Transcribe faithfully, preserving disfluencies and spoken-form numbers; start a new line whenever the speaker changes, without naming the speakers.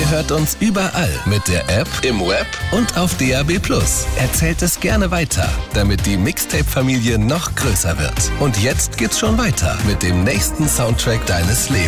Ihr hört uns überall mit der App, im Web und auf D A B plus. Erzählt es gerne weiter, damit die Mixtape-Familie noch größer wird. Und jetzt geht's schon weiter mit dem nächsten Soundtrack deines Lebens.